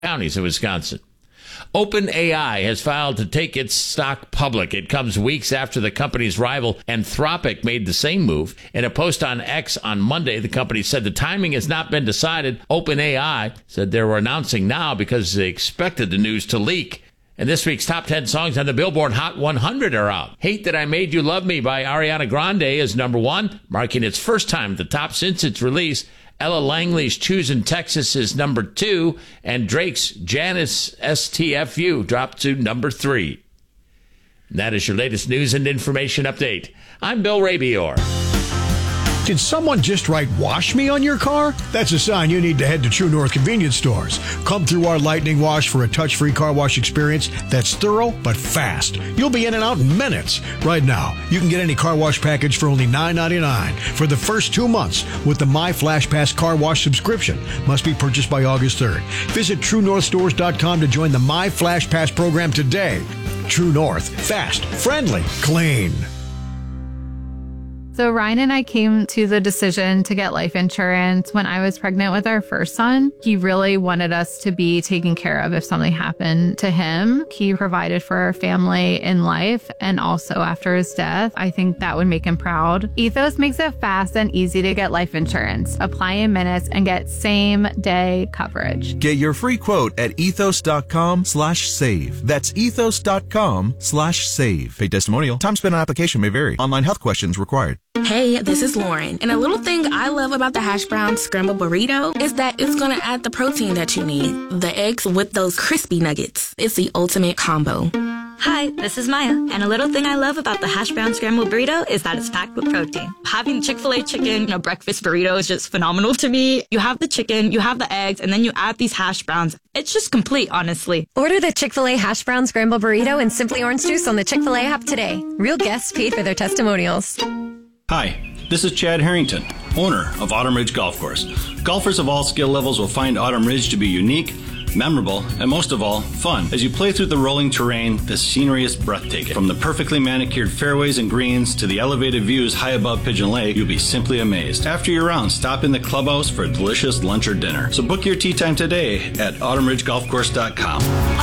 counties in Wisconsin. OpenAI has filed to take its stock public. It comes weeks after the company's rival Anthropic made the same move. In a post on X on Monday, the company said the timing has not been decided. OpenAI said they were announcing now because they expected the news to leak. And this week's top 10 songs on the Billboard Hot 100 are out. Hate That I Made You Love Me by Ariana Grande is number 1, marking its first time at the top since its release. Ella Langley's Choosin' Texas is number 2, and Drake's Janice STFU dropped to number 3. And that is your latest news and information update. I'm Bill Rabior. Did someone just write "wash me" on your car? That's a sign you need to head to True North convenience stores. Come through our Lightning Wash for a touch-free car wash experience that's thorough but fast. You'll be in and out in minutes. Right now, you can get any car wash package for only $9.99 for the first 2 months with the My Flash Pass car wash subscription. Must be purchased by August 3rd. Visit TrueNorthStores.com to join the My Flash Pass program today. True North. Fast, friendly, clean. So Ryan and I came to the decision to get life insurance when I was pregnant with our first son. He really wanted us to be taken care of if something happened to him. He provided for our family in life and also after his death. I think that would make him proud. Ethos makes it fast and easy to get life insurance. Apply in minutes and get same-day coverage. Get your free quote at ethos.com/save. That's ethos.com/save. Paid testimonial. Time spent on application may vary. Online health questions required. Hey, this is Lauren. And a little thing I love about the hash brown scrambled burrito is that it's going to add the protein that you need. The eggs with those crispy nuggets. It's the ultimate combo. Hi, this is Maya. And a little thing I love about the hash brown scrambled burrito is that it's packed with protein. Having Chick-fil-A chicken in a breakfast burrito is just phenomenal to me. You have the chicken, you have the eggs, and then you add these hash browns. It's just complete, honestly. Order the Chick-fil-A hash brown scrambled burrito and Simply Orange Juice on the Chick-fil-A app today. Real guests paid for their testimonials. Hi, this is Chad Harrington, owner of Autumn Ridge Golf Course. Golfers of all skill levels will find Autumn Ridge to be unique, memorable, and most of all, fun. As you play through the rolling terrain, the scenery is breathtaking. From the perfectly manicured fairways and greens to the elevated views high above Pigeon Lake, you'll be simply amazed. After your round, stop in the clubhouse for a delicious lunch or dinner. So book your tee time today at autumnridgegolfcourse.com.